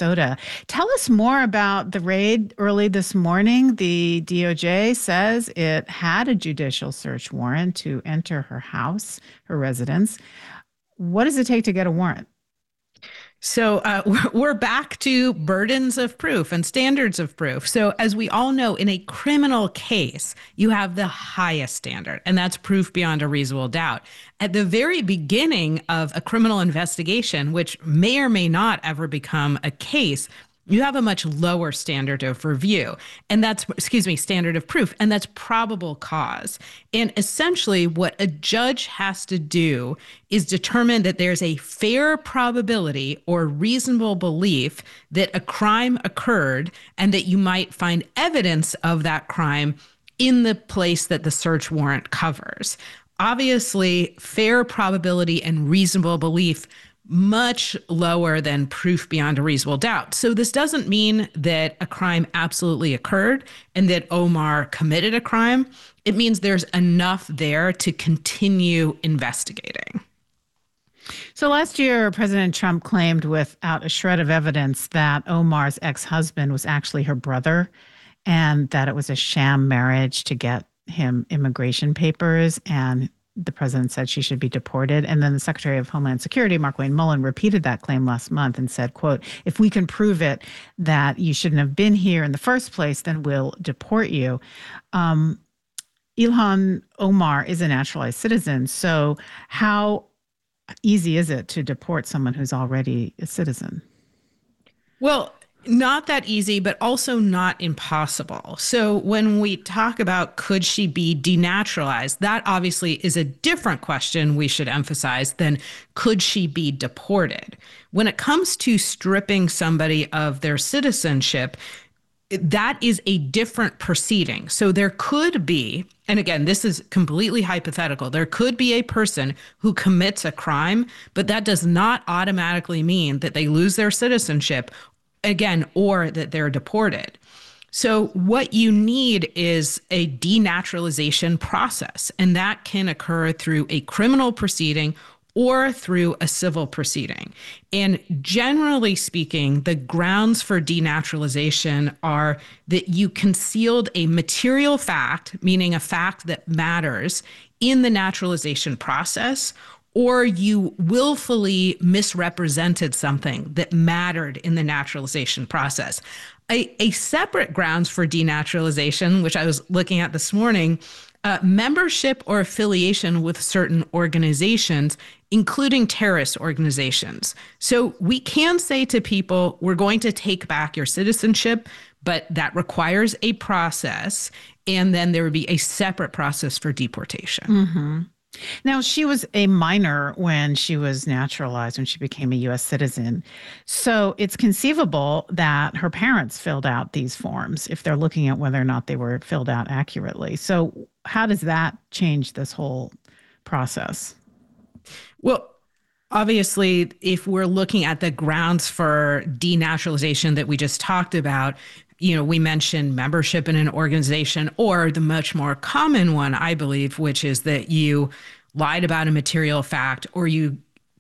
Minnesota. Tell us more about the raid early this morning. The DOJ says it had a judicial search warrant to enter her house, her residence. What does it take to get a warrant? So we're back to burdens of proof and standards of proof. So as we all know, in a criminal case, you have the highest standard, and that's proof beyond a reasonable doubt. At the very beginning of a criminal investigation, which may or may not ever become a case, you have a much lower standard of review, and that's, standard of proof, and that's probable cause. And essentially, what a judge has to do is determine that there's a fair probability or reasonable belief that a crime occurred and that you might find evidence of that crime in the place that the search warrant covers. Obviously, fair probability and reasonable belief much lower than proof beyond a reasonable doubt. So this doesn't mean that a crime absolutely occurred and that Omar committed a crime. It means there's enough there to continue investigating. So last year, President Trump claimed without a shred of evidence that Omar's ex-husband was actually her brother and that it was a sham marriage to get him immigration papers, and the president said she should be deported. And then the Secretary of Homeland Security, Markwayne Mullin, repeated that claim last month and said, quote, if we can prove it that you shouldn't have been here in the first place, then we'll deport you. Ilhan Omar is a naturalized citizen. So how easy is it to deport someone who's already a citizen? Well, not that easy, but also not impossible. So when we talk about could she be denaturalized, that obviously is a different question we should emphasize than could she be deported. When it comes to stripping somebody of their citizenship, that is a different proceeding. So there could be, and again, this is completely hypothetical, there could be a person who commits a crime, but that does not automatically mean that they lose their citizenship, again, or that they're deported. So what you need is a denaturalization process, and that can occur through a criminal proceeding or through a civil proceeding. And generally speaking, the grounds for denaturalization are that you concealed a material fact, meaning a fact that matters, in the naturalization process, or you willfully misrepresented something that mattered in the naturalization process. A separate grounds for denaturalization, which I was looking at this morning, membership or affiliation with certain organizations, including terrorist organizations. So we can say to people, we're going to take back your citizenship, but that requires a process, and then there would be a separate process for deportation. Mm-hmm. Now, she was a minor when she was naturalized, when she became a U.S. citizen. So it's conceivable that her parents filled out these forms if they're looking at whether or not they were filled out accurately. So how does that change this whole process? Well, obviously, if we're looking at the grounds for denaturalization that we just talked about, we mentioned membership in an organization, or the much more common one, I believe, which is that you lied about a material fact or you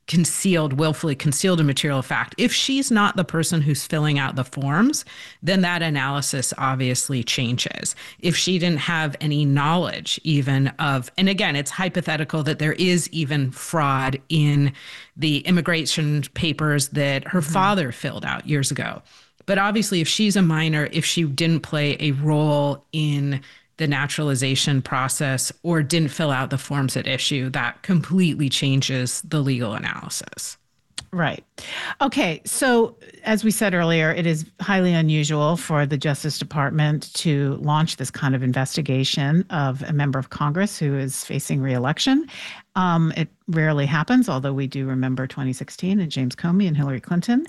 willfully concealed a material fact. If she's not the person who's filling out the forms, then that analysis obviously changes. If she didn't have any knowledge even of, and again, it's hypothetical that there is even fraud in the immigration papers that her father filled out years ago. But obviously, if she's a minor, if she didn't play a role in the naturalization process or didn't fill out the forms at issue, that completely changes the legal analysis. Right. Okay. So as we said earlier, it is highly unusual for the Justice Department to launch this kind of investigation of a member of Congress who is facing re-election. It rarely happens, although we do remember 2016 and James Comey and Hillary Clinton.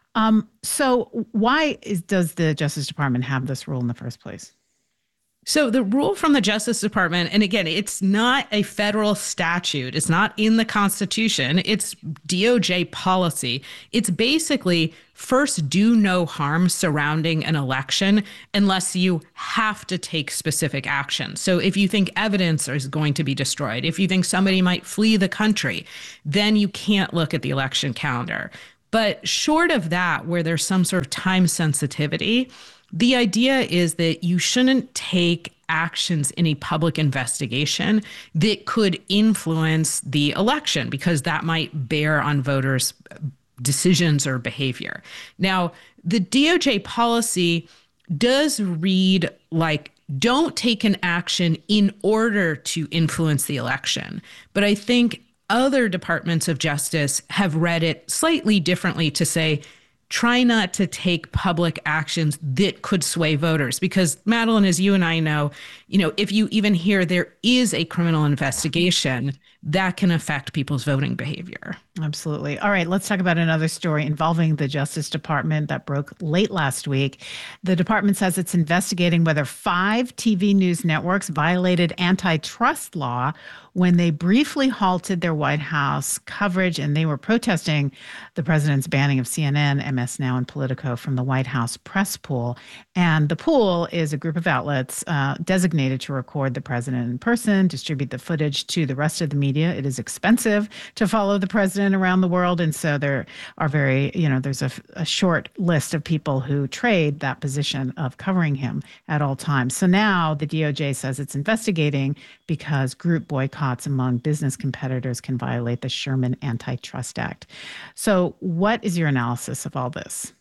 So why does the Justice Department have this rule in the first place? So the rule from the Justice Department, and again, it's not a federal statute. It's not in the Constitution. It's DOJ policy. It's basically first do no harm surrounding an election unless you have to take specific action. So if you think evidence is going to be destroyed, if you think somebody might flee the country, then you can't look at the election calendar. But short of that, where there's some sort of time sensitivity, the idea is that you shouldn't take actions in a public investigation that could influence the election, because that might bear on voters' decisions or behavior. Now, the DOJ policy does read like, don't take an action in order to influence the election. But I think other departments of justice have read it slightly differently to say, try not to take public actions that could sway voters. Because, Madeline, as you and I know, if you even hear there is a criminal investigation, that can affect people's voting behavior. Absolutely. All right, let's talk about another story involving the Justice Department that broke late last week. The department says it's investigating whether 5 TV news networks violated antitrust law when they briefly halted their White House coverage, and they were protesting the president's banning of CNN, MS Now, and Politico from the White House press pool. And the pool is a group of outlets designated to record the president in person, distribute the footage to the rest of the media. It is expensive to follow the president around the world. And so there are there's a short list of people who trade that position of covering him at all times. So now the DOJ says it's investigating because group boycotts among business competitors can violate the Sherman Antitrust Act. So what is your analysis of all this?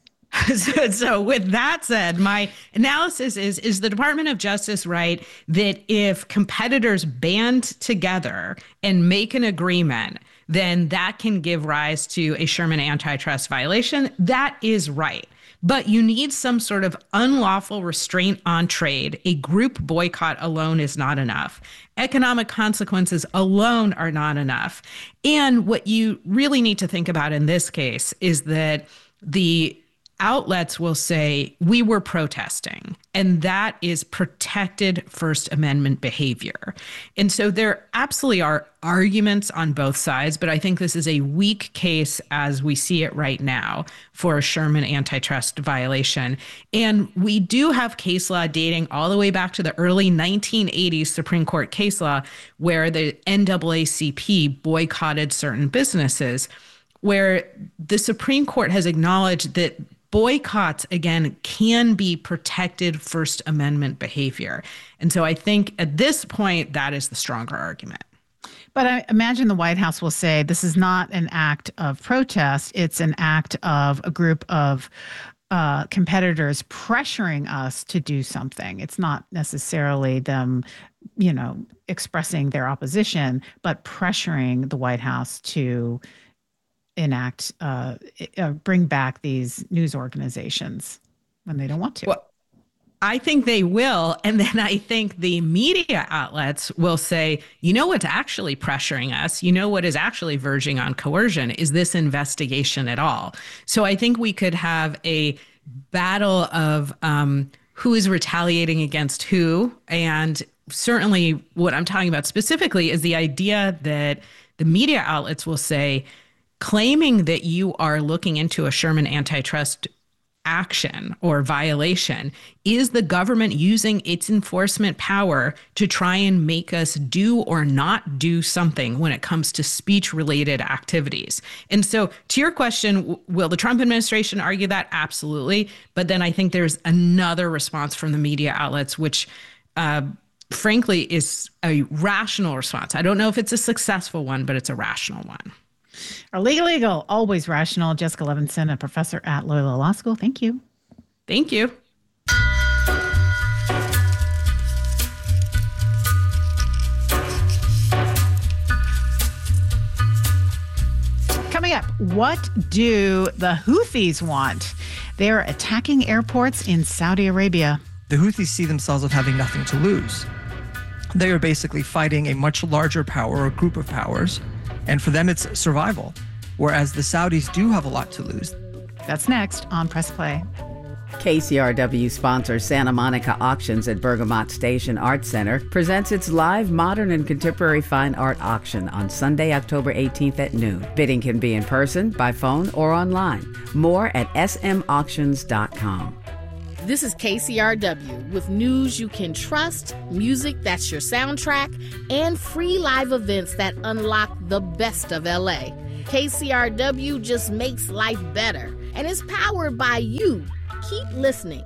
So with that said, my analysis is the Department of Justice right that if competitors band together and make an agreement, then that can give rise to a Sherman antitrust violation? That is right. But you need some sort of unlawful restraint on trade. A group boycott alone is not enough. Economic consequences alone are not enough. And what you really need to think about in this case is that the outlets will say, we were protesting, and that is protected First Amendment behavior. And so there absolutely are arguments on both sides, but I think this is a weak case as we see it right now for a Sherman antitrust violation. And we do have case law dating all the way back to the early 1980s Supreme Court case law where the NAACP boycotted certain businesses, where the Supreme Court has acknowledged that boycotts, again, can be protected First Amendment behavior. And so I think at this point, that is the stronger argument. But I imagine the White House will say this is not an act of protest. It's an act of a group of competitors pressuring us to do something. It's not necessarily them, expressing their opposition, but pressuring the White House to enact, bring back these news organizations when they don't want to. Well, I think they will. And then I think the media outlets will say, what's actually pressuring us, what is actually verging on coercion is this investigation at all. So I think we could have a battle of who is retaliating against who. And certainly what I'm talking about specifically is the idea that the media outlets will say, claiming that you are looking into a Sherman antitrust action or violation is the government using its enforcement power to try and make us do or not do something when it comes to speech-related activities. And so to your question, will the Trump administration argue that? Absolutely. But then I think there's another response from the media outlets, which frankly is a rational response. I don't know if it's a successful one, but it's a rational one. Our Legal, always rational. Jessica Levinson, a professor at Loyola Law School. Thank you. Thank you. Coming up, what do the Houthis want? They're attacking airports in Saudi Arabia. The Houthis see themselves as having nothing to lose. They are basically fighting a much larger power or group of powers. And for them, it's survival, whereas the Saudis do have a lot to lose. That's next on Press Play. KCRW sponsors Santa Monica Auctions at Bergamot Station Art Center presents its live modern and contemporary fine art auction on Sunday, October 18th at noon. Bidding can be in person, by phone, or online. More at smauctions.com. This is KCRW with news you can trust, music that's your soundtrack, and free live events that unlock the best of LA. KCRW just makes life better, and it's powered by you. Keep listening.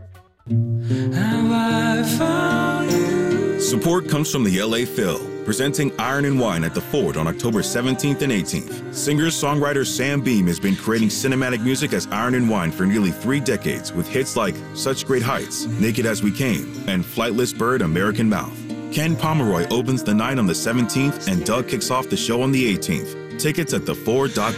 Support comes from the LA Phil, presenting Iron and Wine at the Ford on October 17th and 18th. Singer-songwriter Sam Beam has been creating cinematic music as Iron and Wine for nearly 3 decades, with hits like Such Great Heights, Naked as We Came, and Flightless Bird, American Mouth. Ken Pomeroy opens the night on the 17th, and Doug kicks off the show on the 18th. Tickets at theford.com.